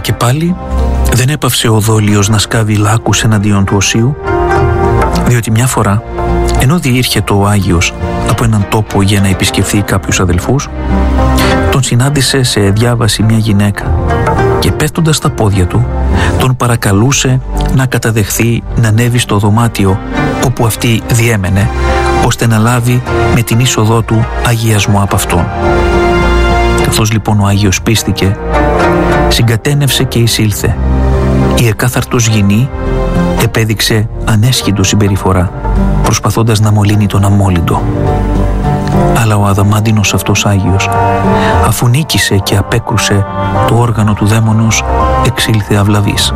Και πάλι δεν έπαυσε ο δόλιος να σκάβει λάκους εναντίον του οσίου, διότι μια φορά, ενώ διήρχεται ο Άγιος από έναν τόπο για να επισκεφθεί κάποιους αδελφούς, τον συνάντησε σε διάβαση μια γυναίκα και πέφτοντας στα πόδια του, τον παρακαλούσε να καταδεχθεί να ανέβει στο δωμάτιο όπου αυτή διέμενε, ώστε να λάβει με την είσοδό του αγιασμό από αυτόν. Καθώς λοιπόν ο Άγιος πίστηκε, συγκατένευσε και εισήλθε. Η εκάθαρτος γυνή επέδειξε ανέσχυντο συμπεριφορά, προσπαθώντας να μολύνει τον αμόλυντο. Αλλά ο αδαμάντινος αυτός Άγιος, αφού νίκησε και απέκρουσε το όργανο του δαίμονος, εξήλθε αυλαβής.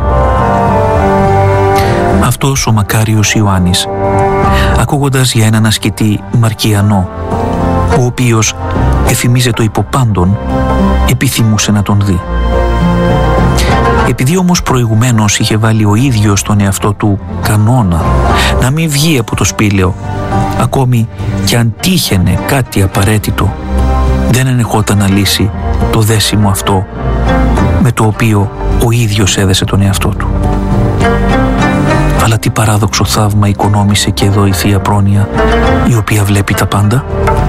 Αυτός ο μακάριος Ιωάννης, ακούγοντας για έναν ασκητή Μαρκιανό, ο οποίος εφημίζεται υπό πάντων, επιθυμούσε να τον δει. Επειδή όμως προηγουμένως είχε βάλει ο ίδιος τον εαυτό του κανόνα να μην βγει από το σπήλαιο, ακόμη και αν τύχαινε κάτι απαραίτητο, δεν ενεχόταν να λύσει το δέσιμο αυτό με το οποίο ο ίδιος έδεσε τον εαυτό του. Αλλά τι παράδοξο θαύμα οικονόμησε και εδώ η Θεία Πρόνοια, η οποία βλέπει τα πάντα.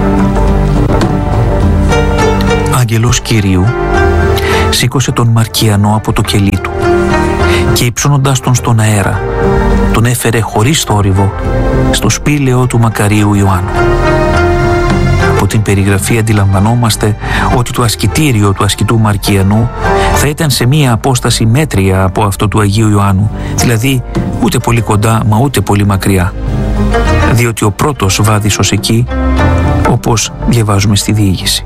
Άγγελος Κυρίου σήκωσε τον Μαρκιανό από το κελί του και υψώνοντας τον στον αέρα, τον έφερε χωρίς θόρυβο στο σπήλαιο του μακαρίου Ιωάννου. Από την περιγραφή αντιλαμβανόμαστε ότι το ασκητήριο του ασκητού Μαρκιανού θα ήταν σε μία απόσταση μέτρια από αυτό του Αγίου Ιωάννου, δηλαδή ούτε πολύ κοντά μα ούτε πολύ μακριά, διότι ο πρώτος βάδισος εκεί, όπως διαβάζουμε στη διήγηση.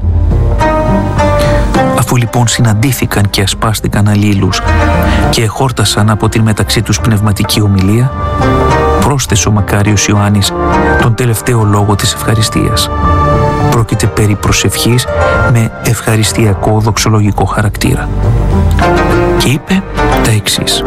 Αφού λοιπόν συναντήθηκαν και ασπάστηκαν αλλήλους και εχόρτασαν από την μεταξύ τους πνευματική ομιλία, πρόσθεσε ο μακάριος Ιωάννης τον τελευταίο λόγο της ευχαριστίας. Πρόκειται περί προσευχής με ευχαριστιακό δοξολογικό χαρακτήρα. Και είπε τα εξής: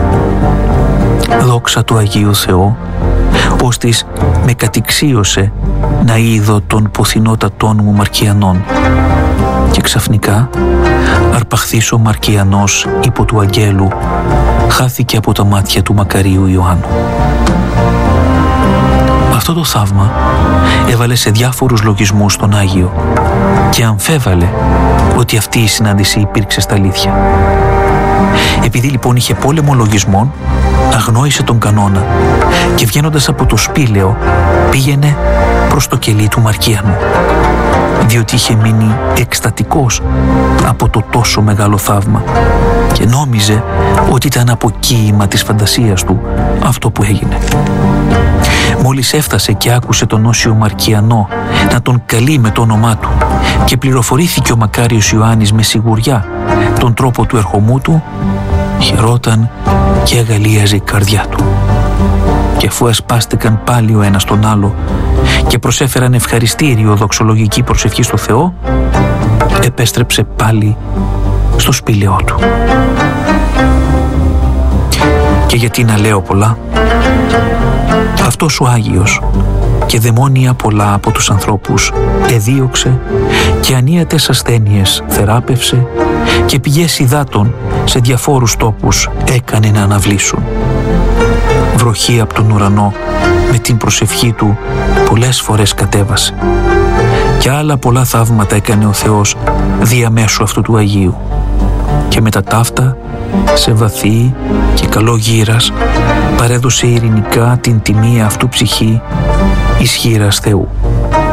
«Δόξα του Αγίου Θεό, ώστις με κατηξίωσε να είδω τον ποθηνότατόν μου Μαρκιανόν». Και ξαφνικά αρπαχθής ο Μαρκιανός υπό του αγγέλου χάθηκε από τα μάτια του μακαρίου Ιωάννου. Αυτό το θαύμα έβαλε σε διάφορους λογισμούς τον Άγιο και αμφέβαλε ότι αυτή η συνάντηση υπήρξε στα αλήθεια. Επειδή λοιπόν είχε πόλεμο λογισμών, αγνόησε τον κανόνα και βγαίνοντας από το σπήλαιο πήγαινε προς το κελί του Μαρκιανού, διότι είχε μείνει εκστατικός από το τόσο μεγάλο θαύμα και νόμιζε ότι ήταν αποκοίημα της φαντασίας του αυτό που έγινε. Μόλις έφτασε και άκουσε τον Όσιο Μαρκιανό να τον καλεί με το όνομά του και πληροφορήθηκε ο μακάριος Ιωάννης με σιγουριά τον τρόπο του ερχομού του, χαιρόταν και αγαλίαζε η καρδιά του. Και αφού ασπάστηκαν πάλι ο ένας τον άλλο και προσέφεραν ευχαριστήριο δοξολογική προσευχή στο Θεό, επέστρεψε πάλι στο σπήλαιό του. Και γιατί να λέω πολλά, αυτός ο Άγιος και δαιμόνια πολλά από τους ανθρώπους εδίωξε και ανίατες ασθένειες θεράπευσε και πηγές υδάτων σε διαφόρους τόπους έκανε να αναβλήσουν. Βροχή από τον ουρανό με την προσευχή του πολλές φορές κατέβασε και άλλα πολλά θαύματα έκανε ο Θεός διαμέσου αυτού του Αγίου. Και με τα ταύτα σε βαθύ και καλό γύρας παρέδωσε ειρηνικά την τιμή αυτού ψυχή ισχύρας Θεού.